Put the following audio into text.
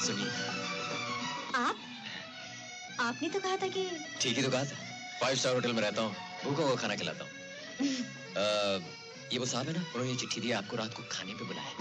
सुनिए। आप? आपने तो कहा था कि... ठीक ही तो कहा था। 5 स्टार होटल में रहता हूँ, भूखों को खाना खिलाता हूँ। ये वो साहब है ना, उन्होंने ये चिट्ठी दी, आपको रात को खाने पे बुलाया।